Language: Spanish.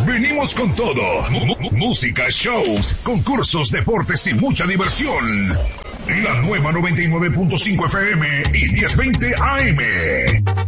Venimos con todo. Música, shows, concursos, deportes y mucha diversión. La nueva 99.5 FM y 1020 AM.